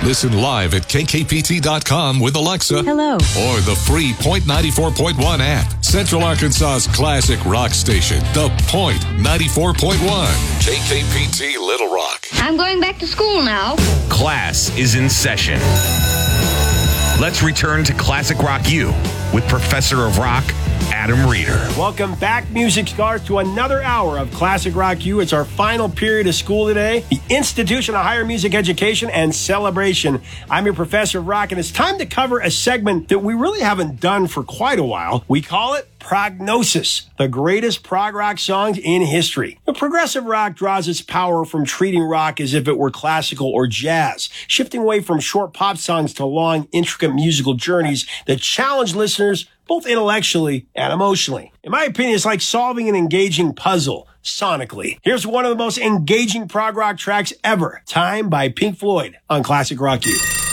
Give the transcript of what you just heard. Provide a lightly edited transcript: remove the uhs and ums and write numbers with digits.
Listen live at kkpt.com with Alexa. Hello. Or the free Point 94.1 app. Central Arkansas's classic rock station, The Point 94.1. KKPT Little Rock. I'm going back to school now. Class is in session. Let's return to Classic Rock U with Professor of Rock, Adam Reeder. Welcome back, music scholars, to another hour of Classic Rock U. It's our final period of school today, the Institution of Higher Music Education and Celebration. I'm your Professor of Rock, and it's time to cover a segment that we really haven't done for quite a while. We call it Prognosis, the greatest prog rock songs in history. The progressive rock draws its power from treating rock as if it were classical or jazz, shifting away from short pop songs to long, intricate musical journeys that challenge listeners both intellectually and emotionally. In my opinion, it's like solving an engaging puzzle sonically. Here's one of the most engaging prog rock tracks ever, Time by Pink Floyd on Classic Rock U.